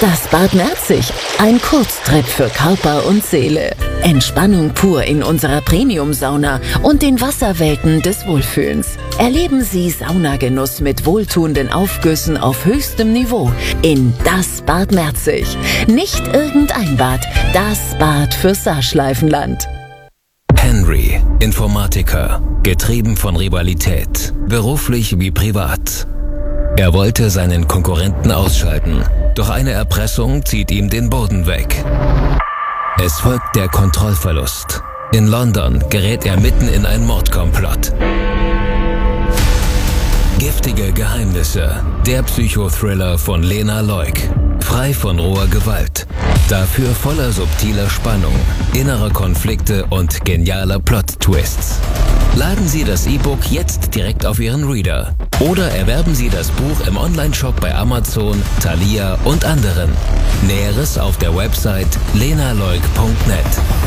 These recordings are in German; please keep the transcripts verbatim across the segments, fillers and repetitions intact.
Das Bad Merzig, ein Kurztrip für Körper und Seele. Entspannung pur in unserer Premium-Sauna und den Wasserwelten des Wohlfühlens. Erleben Sie Saunagenuss mit wohltuenden Aufgüssen auf höchstem Niveau in das Bad Merzig. Nicht irgendein Bad, das Bad für Saarschleifenland. Henry, Informatiker, getrieben von Rivalität, beruflich wie privat. Er wollte seinen Konkurrenten ausschalten, doch eine Erpressung zieht ihm den Boden weg. Es folgt der Kontrollverlust. In London gerät er mitten in ein Mordkomplott. Giftige Geheimnisse, der Psychothriller von Lena Leuk. Frei von roher Gewalt. Dafür voller subtiler Spannung, innerer Konflikte und genialer Plot-Twists. Laden Sie das E-Book jetzt direkt auf Ihren Reader. Oder erwerben Sie das Buch im Onlineshop bei Amazon, Thalia und anderen. Näheres auf der Website lenaleuk punkt net.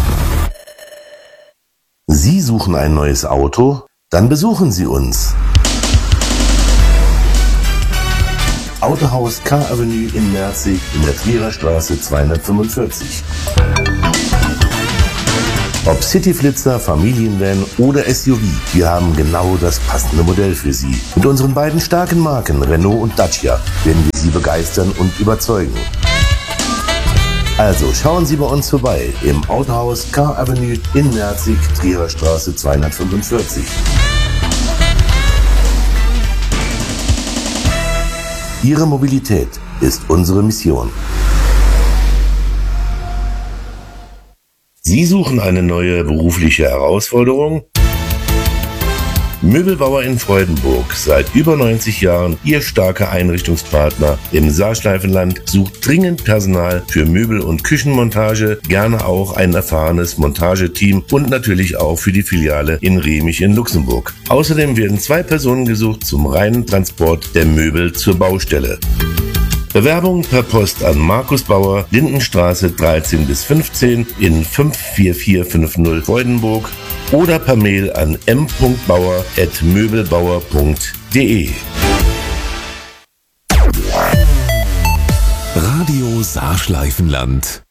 Sie suchen ein neues Auto? Dann besuchen Sie uns. Autohaus K-Avenue in Merzig in der Trierer Straße zweihundertfünfundvierzig. Ob Cityflitzer, Familienvan oder S U V, wir haben genau das passende Modell für Sie. Mit unseren beiden starken Marken Renault und Dacia werden wir Sie begeistern und überzeugen. Also schauen Sie bei uns vorbei im Autohaus K-Avenue in Merzig, Trierer Straße zweihundertfünfundvierzig. Ihre Mobilität ist unsere Mission. Sie suchen eine neue berufliche Herausforderung? Möbelbauer in Freudenburg, seit über neunzig Jahren Ihr starker Einrichtungspartner im Saarschleifenland, sucht dringend Personal für Möbel- und Küchenmontage, gerne auch ein erfahrenes Montageteam und natürlich auch für die Filiale in Remich in Luxemburg. Außerdem werden zwei Personen gesucht zum reinen Transport der Möbel zur Baustelle. Bewerbung per Post an Markus Bauer, Lindenstraße dreizehn bis fünfzehn in fünf vier vier fünf null Freudenburg oder per Mail an m punkt bauer at möbelbauer punkt de. Radio Saarschleifenland